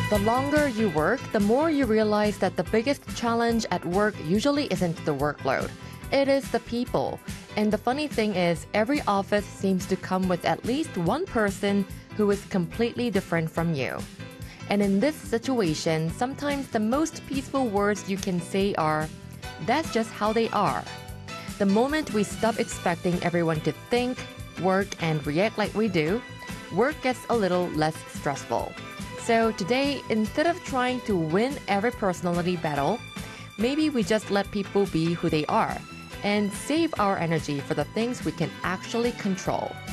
The longer you work, the more you realize that the biggest challenge at work usually isn't the workload. It is the people. And the funny thing is, every office seems to come with at least one person who is completely different from you. And in this situation, sometimes the most peaceful words you can say are, "That's just how they are." The moment we stop expecting everyone to think, work, and react like we do, work gets a little less stressful. So today, instead of trying to win every personality battle, maybe we just let people be who they are and save our energy for the things we can actually control.